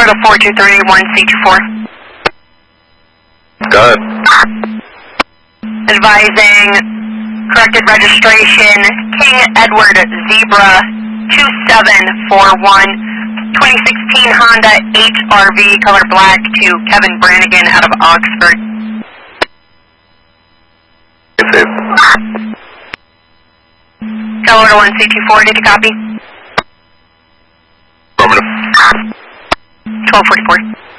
Florida 4231C24. Go ahead. Advising corrected registration, King Edward Zebra 2741, 2016 Honda HRV, color black, to Kevin Brannigan out of Oxford. Colorado 1C24, did you copy? Affirmative. 1244.